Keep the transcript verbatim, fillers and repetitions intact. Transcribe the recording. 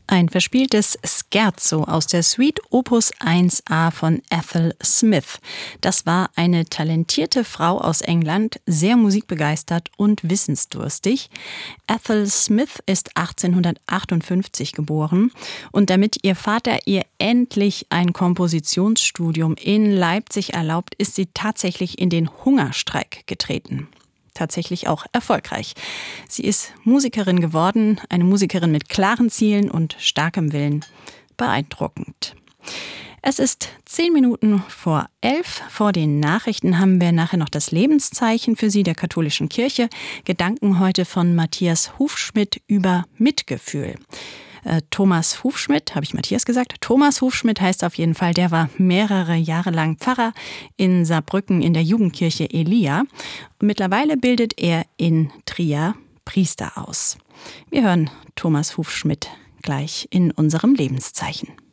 Ein verspieltes Scherzo aus der Suite Opus eins a von Ethel Smith. Das war eine talentierte Frau aus England, sehr musikbegeistert und wissensdurstig. Ethel Smith ist achtzehnhundertachtundfünfzig geboren und damit ihr Vater ihr endlich ein Kompositionsstudium in Leipzig erlaubt, ist sie tatsächlich in den Hungerstreik getreten. Tatsächlich auch erfolgreich. Sie ist Musikerin geworden, eine Musikerin mit klaren Zielen und starkem Willen. Beeindruckend. Es ist zehn Minuten vor elf. Vor den Nachrichten haben wir nachher noch das Lebenszeichen für Sie der katholischen Kirche. Gedanken heute von Matthias Hufschmidt über Mitgefühl. Thomas Hufschmidt, habe ich Matthias gesagt? Thomas Hufschmidt heißt auf jeden Fall, der war mehrere Jahre lang Pfarrer in Saarbrücken in der Jugendkirche Elia. Und mittlerweile bildet er in Trier Priester aus. Wir hören Thomas Hufschmidt gleich in unserem Lebenszeichen.